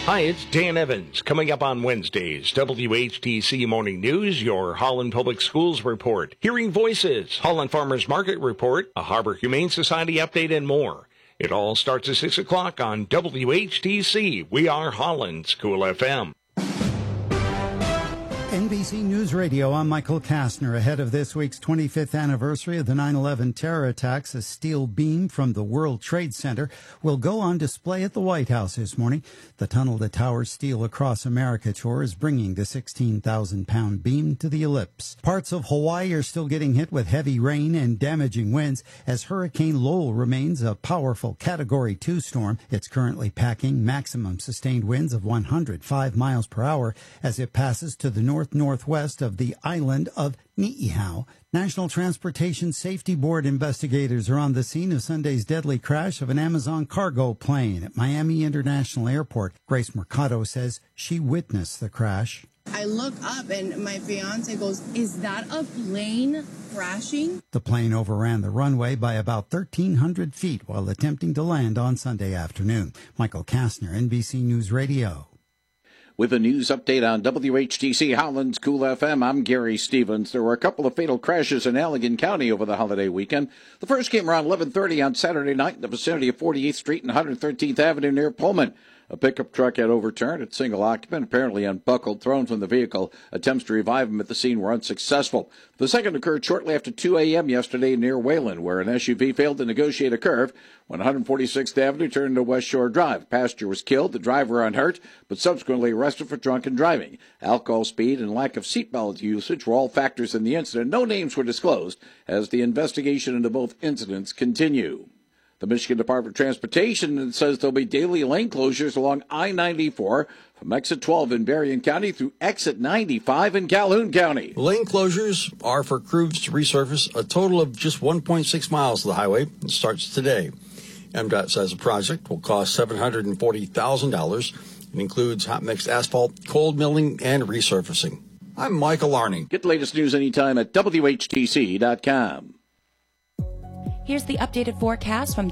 Hi, it's Dan Evans. Coming up on Wednesdays, WHTC Morning News, your Holland Public Schools report, Hearing Voices, Holland Farmers Market report, a Harbor Humane Society update, and more. It all starts at 6 o'clock on WHTC. We are Holland's Cool FM. NBC News Radio, I'm Michael Kastner. Ahead of this week's 25th anniversary of the 9/11 terror attacks, a steel beam from the World Trade Center will go on display at the White House this morning. The Tunnel to Tower Steel Across America tour is bringing the 16,000-pound beam to the ellipse. Parts of Hawaii are still getting hit with heavy rain and damaging winds as Hurricane Lowell remains a powerful Category 2 storm. It's currently packing maximum sustained winds of 105 miles per hour as it passes to the northwest of the island of Niihau. National Transportation Safety Board investigators are on the scene of Sunday's deadly crash of an Amazon cargo plane at Miami International Airport. Grace Mercado says she witnessed the crash. I look up and my fiance goes, "Is that a plane crashing?" The plane overran the runway by about 1,300 feet while attempting to land on Sunday afternoon. Michael Kastner, NBC News Radio. With a news update on WHTC Holland's Cool FM, I'm Gary Stevens. There were a couple of fatal crashes in Allegan County over the holiday weekend. The first came around 11:30 on Saturday night in the vicinity of 48th Street and 113th Avenue near Pullman. A pickup truck had overturned. Its single occupant, apparently unbuckled, thrown from the vehicle. Attempts to revive him at the scene were unsuccessful. The second occurred shortly after 2 a.m. yesterday near Wayland, where an SUV failed to negotiate a curve when 146th Avenue turned into West Shore Drive. A passenger was killed, the driver unhurt, but subsequently arrested for drunken driving. Alcohol, speed, and lack of seatbelt usage were all factors in the incident. No names were disclosed as the investigation into both incidents continue. The Michigan Department of Transportation says there'll be daily lane closures along I-94 from exit 12 in Berrien County through exit 95 in Calhoun County. Lane closures are for crews to resurface a total of just 1.6 miles of the highway. It starts today. MDOT says the project will cost $740,000. It includes hot mixed asphalt, cold milling, and resurfacing. I'm Michael Arning. Get the latest news anytime at WHTC.com. Here's the updated forecast from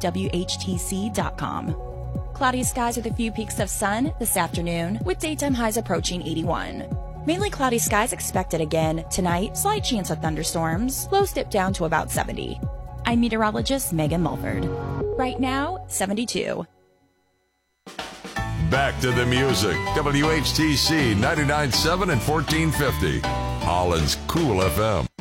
WHTC.com. Cloudy skies with a few peaks of sun this afternoon, with daytime highs approaching 81. Mainly cloudy skies expected again tonight, slight chance of thunderstorms, lows dip down to about 70. I'm meteorologist Megan Mulford. Right now, 72. Back to the music. WHTC 99.7 and 1450. Holland's Cool FM.